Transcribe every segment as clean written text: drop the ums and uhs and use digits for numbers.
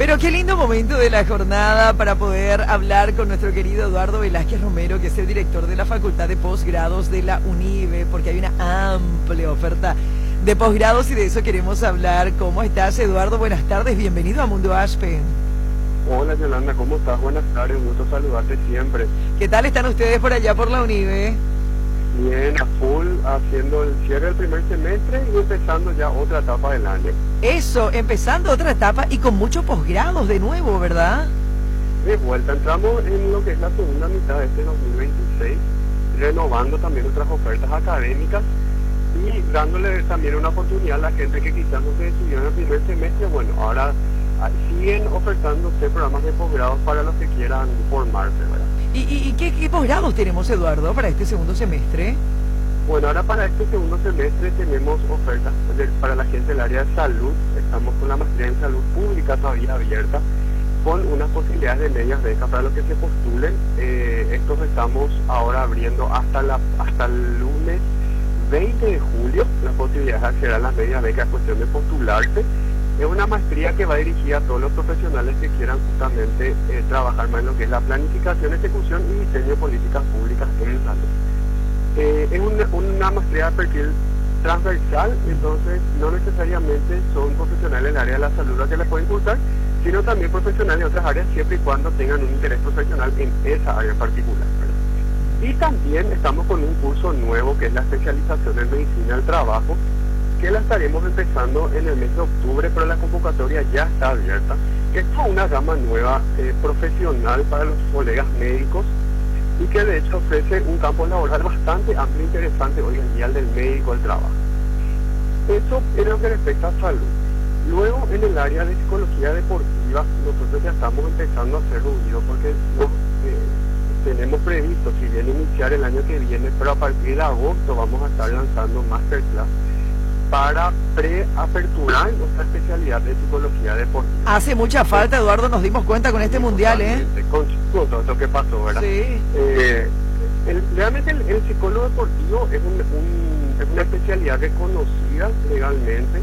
Pero qué lindo momento de la jornada para poder hablar con nuestro querido Eduardo Velázquez Romero, que es el director de la Facultad de Posgrados de la UNIBE, porque hay una amplia oferta de posgrados y de eso queremos hablar. ¿Cómo estás, Eduardo? Buenas tardes, bienvenido a Mundo Aspen. Hola Yolanda, ¿cómo estás? Buenas tardes, un gusto saludarte siempre. ¿Qué tal están ustedes por allá por la UNIBE? Bien, a full, haciendo el cierre del primer semestre y empezando ya otra etapa del año. Eso, empezando otra etapa y con muchos posgrados de nuevo, ¿verdad? De vuelta, entramos en lo que es la segunda mitad de este 2026, renovando también nuestras ofertas académicas y dándole también una oportunidad a la gente que quizás no se decidió en el primer semestre. Bueno, ahora siguen ofertándose programas de posgrados para los que quieran formarse, ¿verdad? ¿Y qué posgrados tenemos, Eduardo, para este segundo semestre? Bueno, ahora para este segundo semestre tenemos ofertas para la gente del área de salud. Estamos con la maestría en salud pública todavía abierta, con unas posibilidades de medias becas para los que se postulen. Estos estamos ahora abriendo hasta el lunes 20 de julio, la posibilidad de acceder a las medias becas, cuestión de postularse. Es una maestría que va dirigida a todos los profesionales que quieran justamente trabajar más en lo que es la planificación, ejecución y diseño de políticas públicas en salud. Es una maestría de perfil transversal, entonces no necesariamente son profesionales del área de la salud los que les pueden cursar, sino también profesionales de otras áreas siempre y cuando tengan un interés profesional en esa área en particular, ¿verdad? Y también estamos con un curso nuevo que es la especialización en medicina del trabajo, que la estaremos empezando en el mes de octubre, pero la convocatoria ya está abierta, que es una gama nueva profesional para los colegas médicos y que de hecho ofrece un campo laboral bastante amplio e interesante hoy en día, el del médico del trabajo. Eso en lo que respecta a salud. Luego, en el área de psicología deportiva, nosotros ya estamos empezando a hacer ruido porque tenemos previsto, si bien iniciar el año que viene, pero a partir de agosto vamos a estar lanzando masterclass para preaperturar nuestra especialidad de psicología deportiva. Hace mucha falta, Eduardo, nos dimos cuenta con este mundial, ¿eh? Con todo esto que pasó, ¿verdad? Sí. Realmente el psicólogo deportivo es una especialidad reconocida legalmente.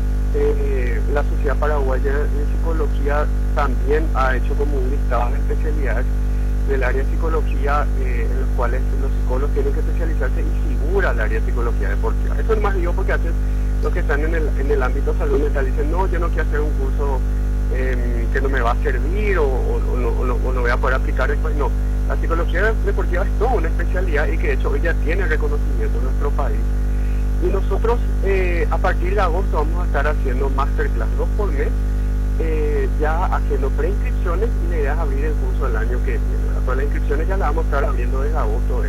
La Sociedad Paraguaya de Psicología también ha hecho como un listado de especialidades del área de psicología en los cuales los psicólogos tienen que especializarse y figura el área de psicología deportiva. Eso es más digo porque hacen los que están en el ámbito de salud mental dicen, no, yo no quiero hacer un curso que no me va a servir o no voy a poder aplicar después. No, la psicología deportiva es toda una especialidad y que de hecho hoy ya tiene reconocimiento en nuestro país. Y nosotros a partir de agosto vamos a estar haciendo masterclass 2 por mes, ya haciendo preinscripciones y la idea es abrir el curso el año que viene. Pero las inscripciones ya las vamos a estar abriendo desde agosto.